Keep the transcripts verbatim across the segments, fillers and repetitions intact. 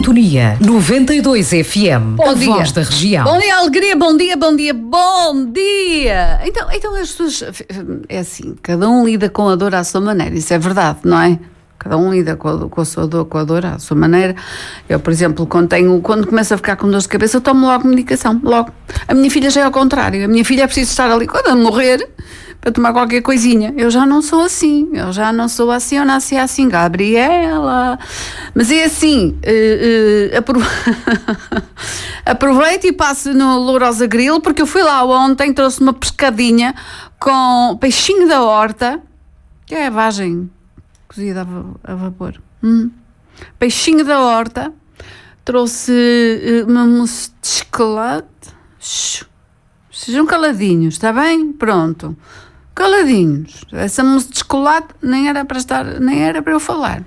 sintonia. noventa e dois F M. Bom a dia. voz da região. Bom dia, alegria, bom dia, bom dia, bom dia. Então, então as pessoas, é assim, cada um lida com a dor à sua maneira, isso é verdade, não é? Cada um lida com a, com a sua dor, com a dor à sua maneira. Eu, por exemplo, quando, tenho, quando começo a ficar com dor de cabeça, eu tomo logo medicação, logo. A minha filha já é ao contrário, a minha filha é preciso estar ali quando eu morrer para tomar qualquer coisinha. Eu já não sou assim, eu já não sou assim, eu nasci assim, Gabriela. Mas é assim, uh, uh, apro... aproveito e passo no Lourosa Grill, porque eu fui lá ontem, trouxe uma pescadinha com peixinho da horta, que é a vagem cozida a, va- a vapor. Hum. Peixinho da horta, trouxe uh, uma mousse de chocolate. Shhh. Sejam caladinhos, está bem? Pronto. Caladinhos. Essa mousse de chocolate nem era para estar, nem era para eu falar.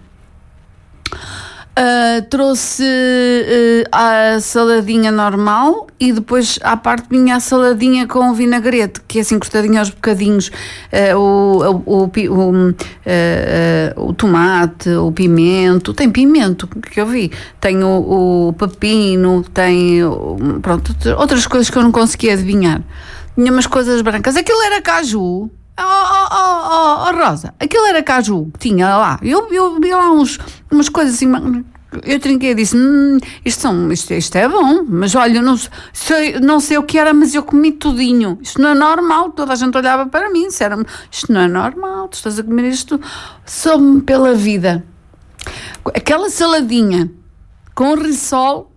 Uh, trouxe uh, a saladinha normal e depois à parte vinha a saladinha com vinagrete, que é assim cortadinha aos bocadinhos, uh, o, o, o, o, uh, uh, o tomate, o pimento, tem pimento que eu vi, tem o, o pepino, tem o, pronto, outras coisas que eu não conseguia adivinhar. Tinha umas coisas brancas, aquilo era caju. Oh, oh, oh, oh, oh, Rosa, aquilo era caju que tinha lá. Eu, eu vi lá uns, umas coisas assim. Eu trinquei e disse: hum, isto, são, isto, isto é bom, mas olha, não sei, não sei o que era, mas eu comi tudinho. Isto não é normal. Toda a gente olhava para mim e disseram: isto não é normal, tu estás a comer isto, soube-me pela vida. Aquela saladinha com rissol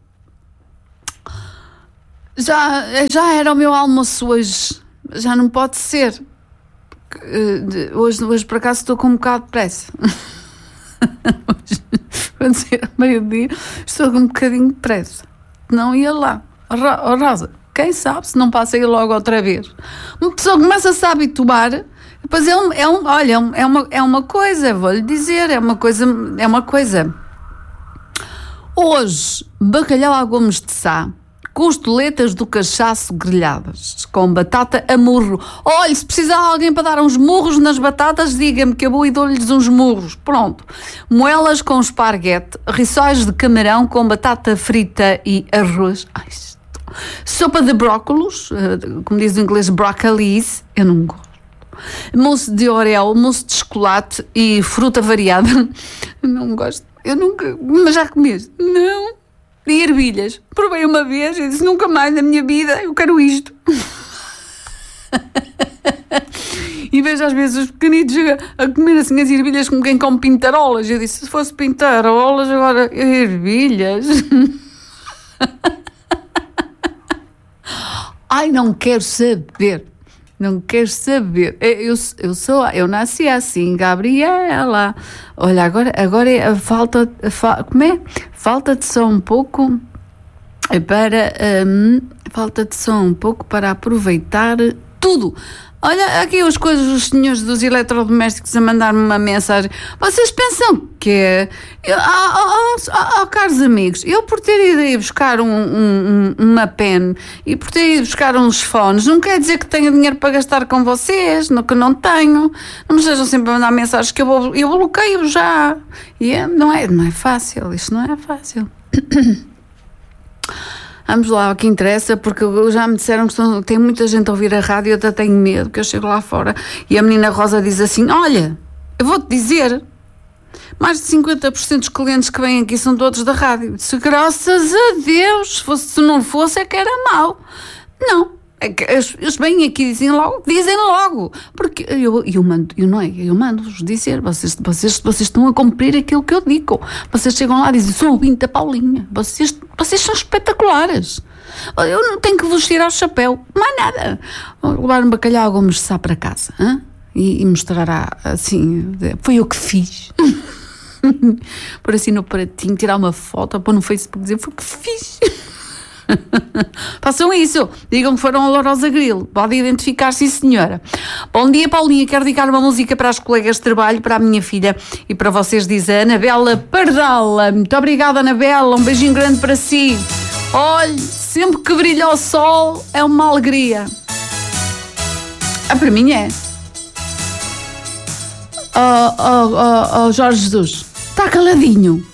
já, já era o meu almoço hoje. Já não pode ser. Hoje, hoje por acaso estou com um bocado de pressa. Hoje, quando ser meio-dia, estou com um bocadinho de pressa. Não ia lá. Oh, Rosa, quem sabe se não passa aí logo outra vez. Uma pessoa começa-se a habituar, depois é um, é um olha, é uma, é uma coisa, vou-lhe dizer, é uma coisa, é uma coisa. Hoje, bacalhau à gomes de sá, costeletas do cachaço grelhadas, com batata a murro. Olha, se precisar de alguém para dar uns murros nas batatas, diga-me que eu vou e dou-lhes uns murros. Pronto. Moelas com esparguete, rissóis de camarão com batata frita e arroz. Ai, sopa de brócolos, como diz em inglês, broccolis, eu não gosto. Mousse de oreo, mousse de chocolate e fruta variada. Eu não gosto. Eu nunca... Mas já comeste? Não. De ervilhas. Provei uma vez e disse: nunca mais na minha vida eu quero isto. E vejo às vezes os pequenitos a, a comer assim as ervilhas como quem come pintarolas. Eu disse: se fosse pintarolas, agora ervilhas. Ai, não quero saber. Não quero saber. Eu, eu sou, eu nasci assim, Gabriela. Olha, agora, agora é a falta, a fa, como é? Falta-te só um pouco para, um, falta-te só um pouco para aproveitar tudo. Olha, aqui as coisas, os senhores dos eletrodomésticos a mandar-me uma mensagem. Vocês pensam que é... Oh, caros amigos, eu por ter ido ir buscar um, um, uma pen e por ter ido buscar uns fones, não quer dizer que tenha dinheiro para gastar com vocês, no que não tenho. Não me estejam sempre a mandar mensagens que eu, vou, eu bloqueio já. E é, não, é, não é fácil, isto não é fácil. Vamos lá, o que interessa, porque já me disseram que estão, tem muita gente a ouvir a rádio, eu até tenho medo, que eu chego lá fora e a menina Rosa diz assim: olha, eu vou-te dizer, mais de cinquenta por cento dos clientes que vêm aqui são todos da rádio. Disse: graças a Deus, se, fosse, se não fosse é que era mau. Não, é que eles, eles vêm aqui e dizem logo, dizem logo, porque eu, eu mando, eu não é, eu mando-vos dizer, vocês, vocês, vocês estão a cumprir aquilo que eu digo. Vocês chegam lá e dizem: sou ouvinte da Paulinha, vocês, vocês são espetaculares. Eu não tenho que vos tirar o chapéu, mais nada. Vou levar um bacalhau a gomes de sá para casa, hein? E, e mostrará assim, foi eu que fiz. Por assim no pratinho, tirar uma foto, pôr no Facebook, dizer: foi o que fiz. Façam isso, digam que foram ao Lourosa Grill, pode identificar, sim senhora. Bom dia, Paulinha, quero dedicar uma música para as colegas de trabalho, para a minha filha e para vocês, diz a Anabela Pardala. Muito obrigada, Anabela, um beijinho grande para si. Olhe, sempre que brilha o sol é uma alegria. Ah, para mim é. Oh, oh, oh, oh Jorge Jesus, está caladinho.